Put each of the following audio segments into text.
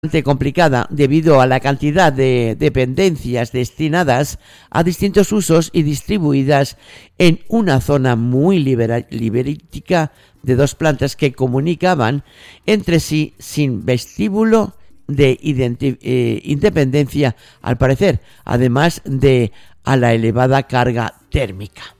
complicada debido a la cantidad de dependencias destinadas a distintos usos y distribuidas en una zona muy liberítica de dos plantas que comunicaban entre sí sin vestíbulo de independencia, al parecer, además de a la elevada carga térmica.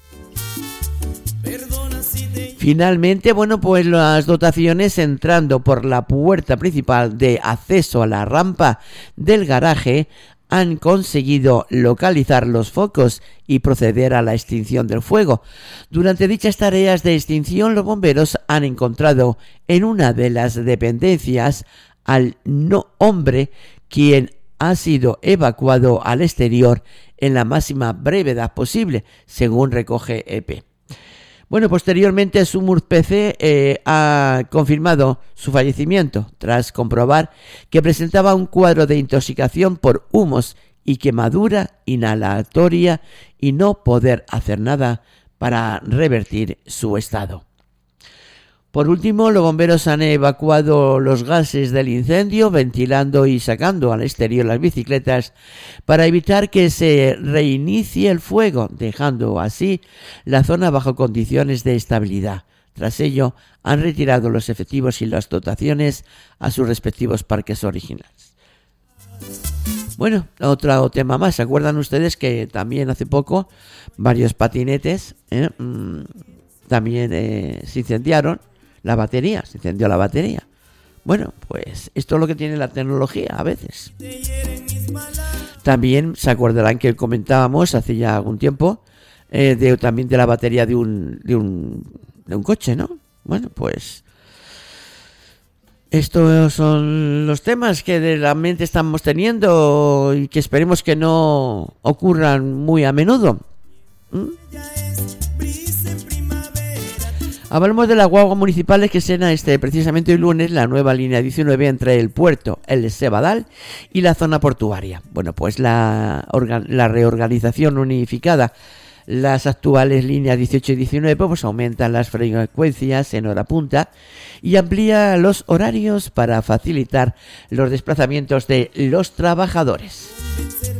Finalmente, pues las dotaciones entrando por la puerta principal de acceso a la rampa del garaje han conseguido localizar los focos y proceder a la extinción del fuego. Durante dichas tareas de extinción, los bomberos han encontrado en una de las dependencias al no hombre, quien ha sido evacuado al exterior en la máxima brevedad posible, según recoge EP. Posteriormente Sumur PC ha confirmado su fallecimiento tras comprobar que presentaba un cuadro de intoxicación por humos y quemadura inhalatoria y no poder hacer nada para revertir su estado. Por último, los bomberos han evacuado los gases del incendio, ventilando y sacando al exterior las bicicletas para evitar que se reinicie el fuego, dejando así la zona bajo condiciones de estabilidad. Tras ello, han retirado los efectivos y las dotaciones a sus respectivos parques originales. Otro tema más. ¿Se acuerdan ustedes que también hace poco varios patinetes también se incendiaron? Se incendió la batería. Pues esto es lo que tiene la tecnología a veces. También se acordarán que comentábamos hace ya algún tiempo también de la batería de un coche, ¿no? Pues estos son los temas que de la mente estamos teniendo y que esperemos que no ocurran muy a menudo. Hablamos de las guaguas municipales que será precisamente el lunes la nueva línea 19 entre el puerto, el Sebadal y la zona portuaria. Pues la reorganización unificada, las actuales líneas 18 y 19 pues aumentan las frecuencias en hora punta y amplía los horarios para facilitar los desplazamientos de los trabajadores.